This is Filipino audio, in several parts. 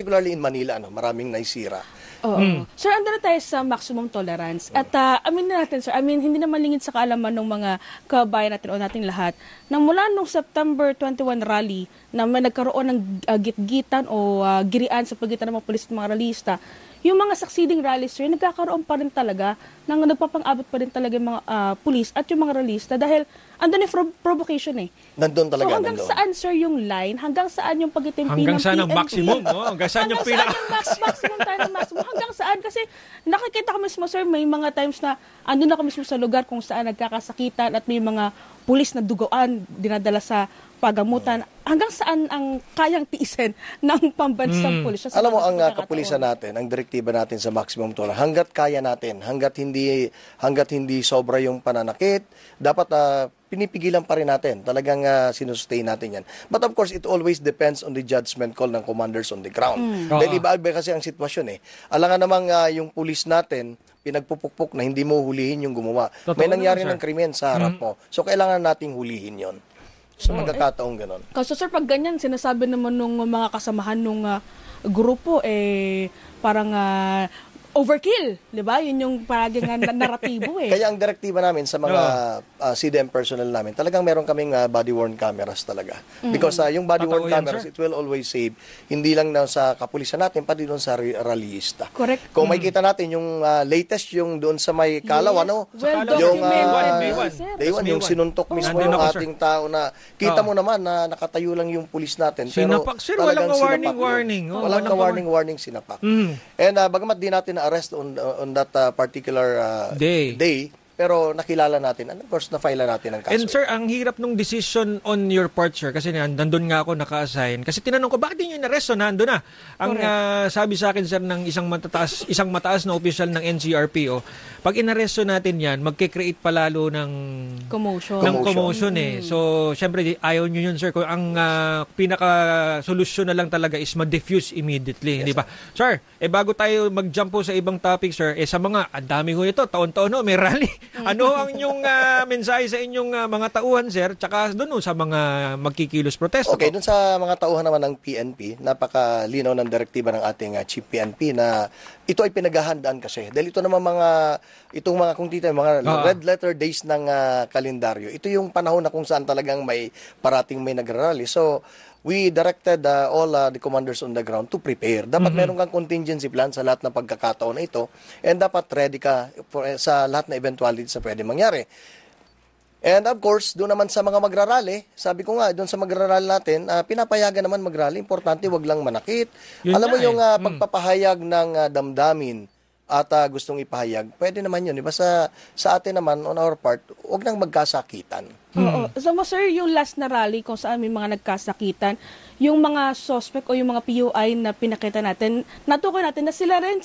particularly in Manila, maraming naisira. Oo. Sir, ando na tayo sa maximum tolerance. At amin na natin, sir, hindi naman lingid sa kaalaman ng mga kabayan natin o nating lahat na mula nung September 21 rally na may nagkaroon ng gitgitan o girian sa pagitan ng mga pulis at mga rallyista, yung mga succeeding rallies, sir, nagkakaroon pa rin talaga, nagpapang-abot pa rin talaga yung mga pulis at yung mga rallyista dahil andun yung provocation eh. Nandun talaga, so hanggang saan, sir, yung line? Hanggang saan yung pagitimpi ng PNP? Hanggang saan ang maximum? Hanggang saan yung maximum tayo ng maximum? Hanggang saan? Kasi nakikita ko mismo, sir, may mga times na andun ako mismo sa lugar kung saan nagkakasakitan at may mga pulis na dugoan dinadala sa pagamutan. Hanggang saan ang kayang tiisin ng pambansang pulis? Alam mo, ang kapulisan natin, ang direktiba natin sa maximum tolerance, hanggat kaya natin, hanggat hindi sobra yung pananakit, dapat pinipigilan pa rin natin. Talagang sinusustain natin yan. But of course, it always depends on the judgment call ng commanders on the ground. Dahil iba-iba kasi ang sitwasyon eh. Alangan namang yung pulis natin, pinagpupukpok na hindi mo hulihin yung gumawa. May nangyari ng krimen sa harap mo. So, kailangan nating hulihin yon. So, magkakataong ganon. Kasi sir, pag ganyan, sinasabi naman nung mga kasamahan nung grupo, parang overkill, di ba? Yun yung parang naratibo eh. Kaya ang direktiba namin sa mga CDM personnel namin, talagang meron kaming body-worn cameras talaga. Because yung body-worn cameras, it will always save, hindi lang na sa kapulisan natin, pati doon sa rallyista. Correct. Kung makikita natin yung latest, yung doon sa may Kalaw, yung Day 1, yung sinuntok mismo yung ating tao na, kita mo naman na nakatayo lang yung pulis natin. Sinapak, sir, walang warning. Walang warning, sinapak. And bagamat di natin na-arrest on that particular day, pero nakilala natin, and of course, na-file natin ang kaso. And sir, ang hirap nung decision on your part, sir, kasi nandun nga ako naka-assign. Kasi tinanong ko, bakit yun yung arresto? Nandun na. Ang sabi sa akin, sir, ng isang mataas na opisyal ng NCRPO, pag inaresto natin yan, magkikreate palalo ng commotion eh. So, syempre, ayaw nyo yun, sir. Kung ang pinaka-solusyon na lang talaga is ma-diffuse immediately. Hindi ba? Sir, bago tayo mag-jump po sa ibang topic, sir, sa mga, ang dami ho ito, taon-taon, may rally. Ano ang inyong mensahe sa inyong mga tauhan, sir? Tsaka doon sa mga magkikilos protesto? Okay, doon sa mga tauhan naman ng PNP, napakalinaw ng direktiba ng ating Chief PNP na ito ay pinaghahandaan kasi. Dahil ito naman itong mga kung dito, mga red letter days ng kalendaryo. Ito yung panahon na kung saan talagang may parating may nagrarally. So, we directed all the commanders on the ground to prepare. Dapat meron kang contingency plan sa lahat ng pagkakataon na ito and dapat ready ka sa lahat na eventualities na pwede mangyari. And of course, doon naman sa mga magrarally, sabi ko nga, doon sa magrarally natin, pinapayagan naman magrally. Importante, wag lang manakit. Alam mo yung pagpapahayag ng damdamin at gustong ipahayag, pwede naman yun. Diba? Sa atin naman, on our part, wag nang magkasakitan. Oo. So, sir, yung last na rally kung saan may mga nagkasakitan, yung mga suspect o yung mga PUI na pinakita natin, natukoy natin na sila rin.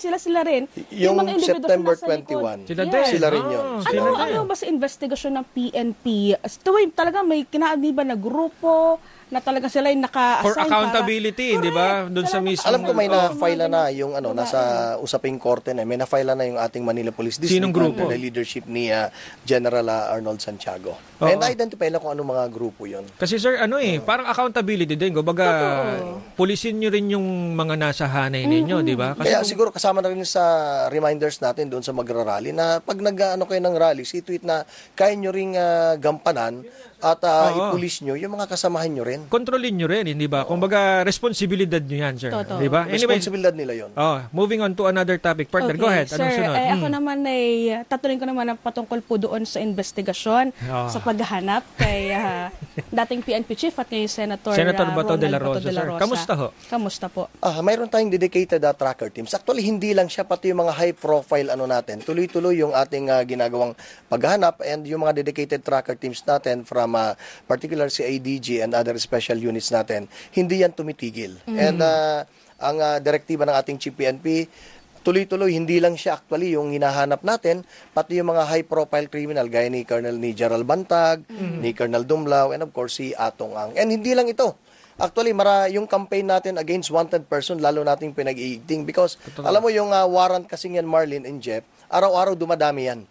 Yung mga September 21, sila rin yun. Ano ba sa investigasyon ng PNP? Talaga may kinaaniba na grupo na talaga sila yung naka-assign for accountability, di ba? Doon sa mismo. Alam ko may na-file na yung nasa usaping korte na, may na-file na yung ating Manila Police District. Sinong grupo? Under the leadership ni General Arnold Santiago. And identify lang kung ano mga grupo yun. Kasi sir, parang accountability din. Baga, pulisin nyo rin yung mga nasa hanay ninyo, di ba? Kaya siguro kasama na rin sa reminders natin doon sa magra-rally na pag nag-ano kayo ng rally, si-tweet na kaya nyo ring gampanan at ipulis nyo yung mga kasamahan nyo rin. Kontrolin nyo rin, hindi ba? Kumbaga, responsibilidad nyo yan, sir. Di ba? Anyway, responsibilidad nila yun. Moving on to another topic. Partner, go ahead. Anong sunod? Ako naman tatuloy ko naman patungkol po doon sa investigasyon, sa paghahanap kay dating PNP chief at ngayon Senator Bato de la Rosa. Sir. Kamusta ho? Kamusta po? Mayroon tayong dedicated tracker teams. Actually, hindi lang siya, pati yung mga high profile natin. Tuloy-tuloy yung ating ginagawang paghahanap and yung mga dedicated tracker teams natin from particular si ADG and other special units natin, hindi yan tumitigil. And ang direktiba ng ating Chief PNP, tuloy-tuloy, hindi lang siya actually yung hinahanap natin, pati yung mga high-profile criminal, gaya ni Gerald Bantag, ni Colonel Dumlao, and of course si Atong Ang. And hindi lang ito. Actually, yung campaign natin against wanted person, lalo nating pinag-iigting because, alam mo yung warrant kasing yan, Marlene and Jeff, araw-araw dumadami yan.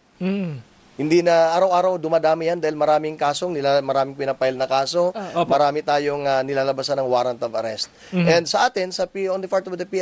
Hindi na araw-araw dumadami yan dahil maraming maraming pinapile na kaso, marami tayong nilalabasan ng warrant of arrest. And sa atin, on the part of the